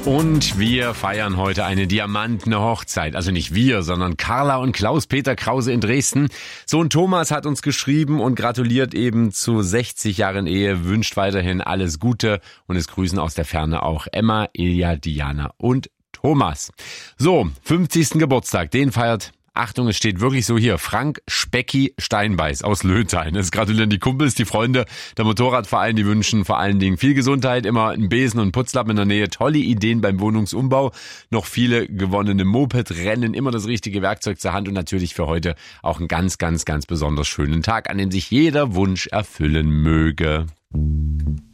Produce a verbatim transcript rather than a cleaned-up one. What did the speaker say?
Und wir feiern heute eine diamantene Hochzeit. Also nicht wir, sondern Carla und Klaus-Peter Krause in Dresden. Sohn Thomas hat uns geschrieben und gratuliert eben zu sechzig Jahren Ehe, wünscht weiterhin alles Gute und es grüßen aus der Ferne auch Emma, Ilja, Diana und Thomas. So, fünfzigsten Geburtstag, den feiert, Achtung, es steht wirklich so hier, Frank Specki Steinbeiß aus Löthain. Es gratulieren die Kumpels, die Freunde, der Motorradverein, die wünschen vor allen Dingen viel Gesundheit, immer einen Besen und einen Putzlappen in der Nähe, tolle Ideen beim Wohnungsumbau, noch viele gewonnene Moped-Rennen, immer das richtige Werkzeug zur Hand und natürlich für heute auch einen ganz, ganz, ganz besonders schönen Tag, an dem sich jeder Wunsch erfüllen möge.